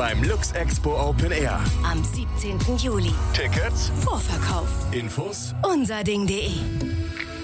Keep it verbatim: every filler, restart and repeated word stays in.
beim Lux Expo Open Air. Am siebzehnten Juli. Tickets, Vorverkauf. Infos Unserding punkt de